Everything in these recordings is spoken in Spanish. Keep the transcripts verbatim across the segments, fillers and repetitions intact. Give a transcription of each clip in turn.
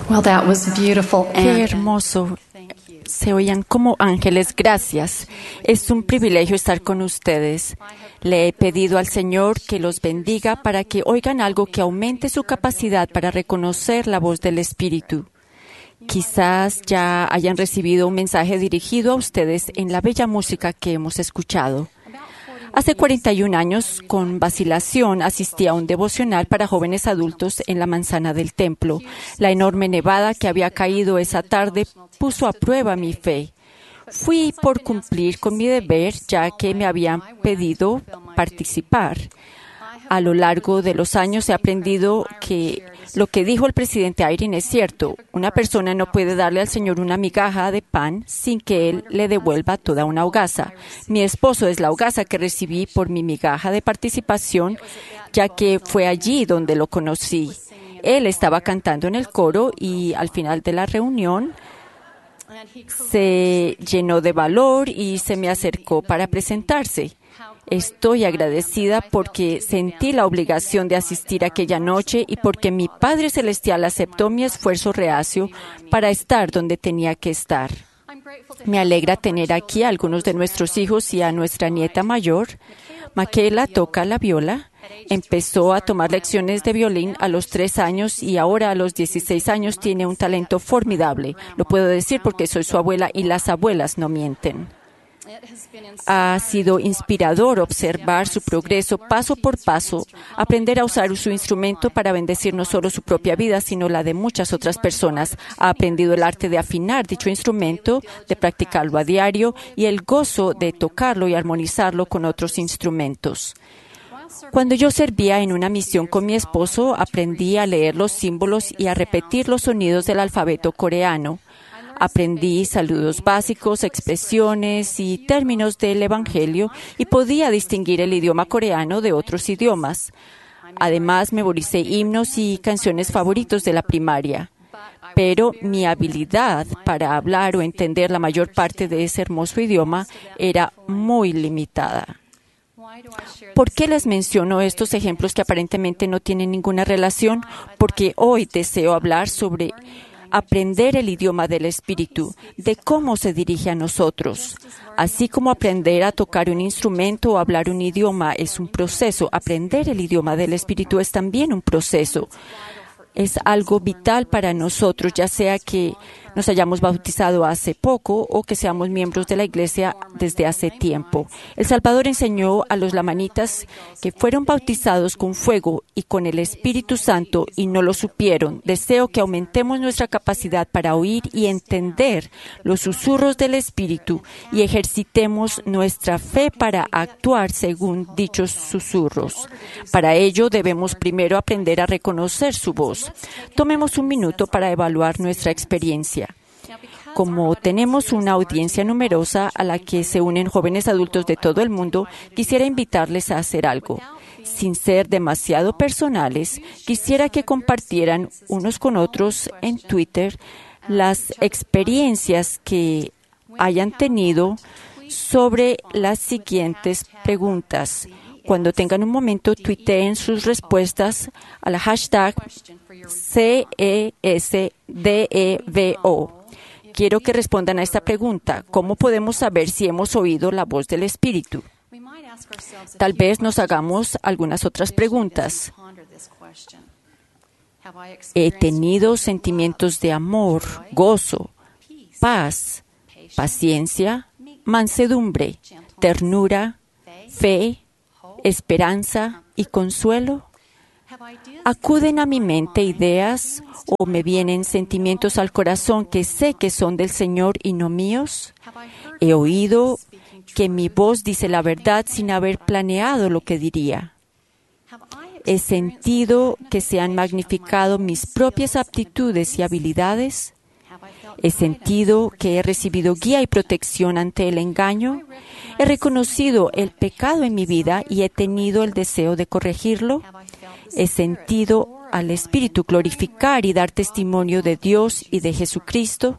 Well, that was beautiful. Qué hermoso. Se oían como ángeles. Gracias. Es un privilegio estar con ustedes. Le he pedido al Señor que los bendiga para que oigan algo que aumente su capacidad para reconocer la voz del Espíritu. Quizás ya hayan recibido un mensaje dirigido a ustedes en la bella música que hemos escuchado. Hace cuarenta y un años, con vacilación, asistí a un devocional para jóvenes adultos en la manzana del templo. La enorme nevada que había caído esa tarde puso a prueba mi fe. Fui por cumplir con mi deber, ya que me habían pedido participar. A lo largo de los años he aprendido que lo que dijo el presidente Eyring es cierto. Una persona no puede darle al Señor una migaja de pan sin que Él le devuelva toda una hogaza. Mi esposo es la hogaza que recibí por mi migaja de participación, ya que fue allí donde lo conocí. Él estaba cantando en el coro y al final de la reunión se llenó de valor y se me acercó para presentarse. Estoy agradecida porque sentí la obligación de asistir aquella noche y porque mi Padre Celestial aceptó mi esfuerzo reacio para estar donde tenía que estar. Me alegra tener aquí a algunos de nuestros hijos y a nuestra nieta mayor. Michaela toca la viola. Empezó a tomar lecciones de violín a los tres años y ahora a los dieciséis años tiene un talento formidable. Lo puedo decir porque soy su abuela y las abuelas no mienten. Ha sido inspirador observar su progreso paso por paso, aprender a usar su instrumento para bendecir no solo su propia vida, sino la de muchas otras personas. Ha aprendido el arte de afinar dicho instrumento, de practicarlo a diario y el gozo de tocarlo y armonizarlo con otros instrumentos. Cuando yo servía en una misión con mi esposo, aprendí a leer los símbolos y a repetir los sonidos del alfabeto coreano. Aprendí saludos básicos, expresiones y términos del Evangelio y podía distinguir el idioma coreano de otros idiomas. Además, memoricé himnos y canciones favoritos de la primaria. Pero mi habilidad para hablar o entender la mayor parte de ese hermoso idioma era muy limitada. ¿Por qué les menciono estos ejemplos que aparentemente no tienen ninguna relación? Porque hoy deseo hablar sobre aprender el idioma del Espíritu, de cómo se dirige a nosotros. Así como aprender a tocar un instrumento o hablar un idioma es un proceso, aprender el idioma del Espíritu es también un proceso. Es algo vital para nosotros, ya sea que nos hayamos bautizado hace poco o que seamos miembros de la Iglesia desde hace tiempo. El Salvador enseñó a los lamanitas que fueron bautizados con fuego y con el Espíritu Santo y no lo supieron. Deseo que aumentemos nuestra capacidad para oír y entender los susurros del Espíritu y ejercitemos nuestra fe para actuar según dichos susurros. Para ello debemos primero aprender a reconocer su voz. Tomemos un minuto para evaluar nuestra experiencia. Como tenemos una audiencia numerosa a la que se unen jóvenes adultos de todo el mundo, quisiera invitarles a hacer algo. Sin ser demasiado personales, quisiera que compartieran unos con otros en Twitter las experiencias que hayan tenido sobre las siguientes preguntas. Cuando tengan un momento, tuiteen sus respuestas a la hashtag C E S D E V O. Quiero que respondan a esta pregunta. ¿Cómo podemos saber si hemos oído la voz del Espíritu? Tal vez nos hagamos algunas otras preguntas. ¿He tenido sentimientos de amor, gozo, paz, paciencia, mansedumbre, ternura, fe, esperanza y consuelo? ¿Acuden a mi mente ideas o me vienen sentimientos al corazón que sé que son del Señor y no míos? ¿He oído que mi voz dice la verdad sin haber planeado lo que diría? ¿He sentido que se han magnificado mis propias aptitudes y habilidades? ¿He sentido que he recibido guía y protección ante el engaño? ¿He reconocido el pecado en mi vida y he tenido el deseo de corregirlo? ¿He sentido al Espíritu glorificar y dar testimonio de Dios y de Jesucristo?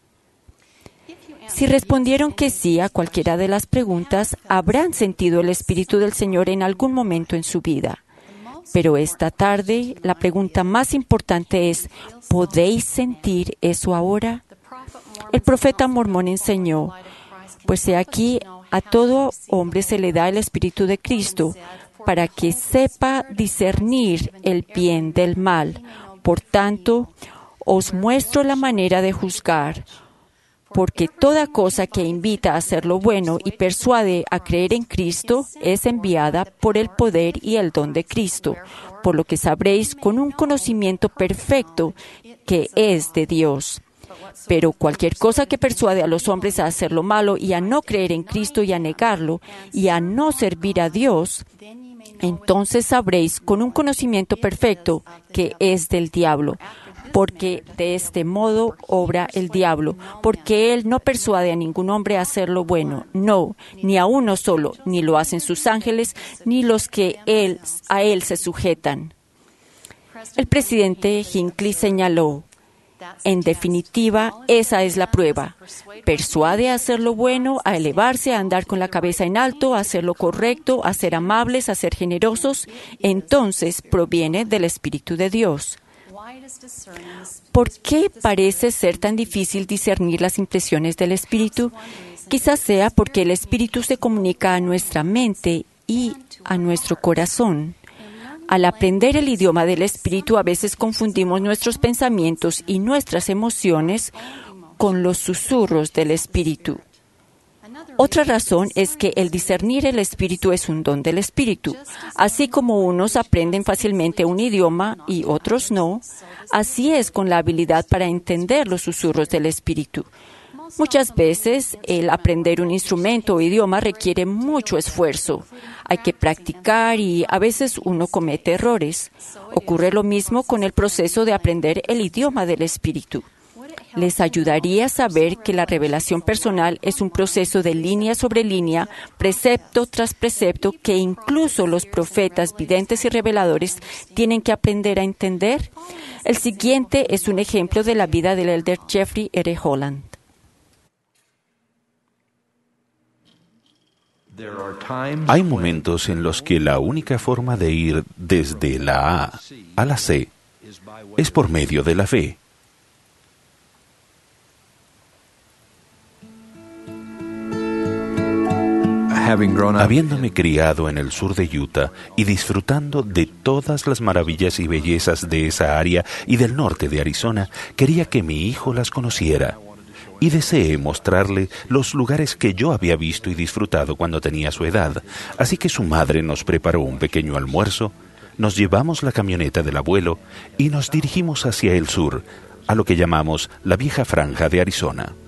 Si respondieron que sí a cualquiera de las preguntas, habrán sentido el Espíritu del Señor en algún momento en su vida. Pero esta tarde, la pregunta más importante es, ¿podéis sentir eso ahora? El profeta mormón enseñó, pues he aquí, a todo hombre se le da el Espíritu de Cristo, para que sepa discernir el bien del mal. Por tanto, os muestro la manera de juzgar, porque toda cosa que invita a hacer lo bueno y persuade a creer en Cristo es enviada por el poder y el don de Cristo, por lo que sabréis con un conocimiento perfecto que es de Dios. Pero cualquier cosa que persuade a los hombres a hacer lo malo y a no creer en Cristo y a negarlo y a no servir a Dios, entonces sabréis con un conocimiento perfecto que es del diablo, porque de este modo obra el diablo, porque él no persuade a ningún hombre a hacer lo bueno, no, ni a uno solo, ni lo hacen sus ángeles, ni los que él, a él se sujetan. El presidente Hinckley señaló, en definitiva, esa es la prueba. Persuade a hacer lo bueno, a elevarse, a andar con la cabeza en alto, a hacer lo correcto, a ser amables, a ser generosos. Entonces proviene del Espíritu de Dios. ¿Por qué parece ser tan difícil discernir las impresiones del Espíritu? Quizás sea porque el Espíritu se comunica a nuestra mente y a nuestro corazón. Al aprender el idioma del Espíritu, a veces confundimos nuestros pensamientos y nuestras emociones con los susurros del Espíritu. Otra razón es que el discernir el Espíritu es un don del Espíritu. Así como unos aprenden fácilmente un idioma y otros no, así es con la habilidad para entender los susurros del Espíritu. Muchas veces el aprender un instrumento o idioma requiere mucho esfuerzo. Hay que practicar y a veces uno comete errores. Ocurre lo mismo con el proceso de aprender el idioma del Espíritu. Les ayudaría a saber que la revelación personal es un proceso de línea sobre línea, precepto tras precepto, que incluso los profetas, videntes y reveladores tienen que aprender a entender. El siguiente es un ejemplo de la vida del elder Jeffrey R. Holland. Hay momentos en los que la única forma de ir desde la A a la C es por medio de la fe. Habiéndome criado en el sur de Utah y disfrutando de todas las maravillas y bellezas de esa área y del norte de Arizona, quería que mi hijo las conociera. Y deseé mostrarle los lugares que yo había visto y disfrutado cuando tenía su edad. Así que su madre nos preparó un pequeño almuerzo, nos llevamos la camioneta del abuelo y nos dirigimos hacia el sur, a lo que llamamos la vieja franja de Arizona.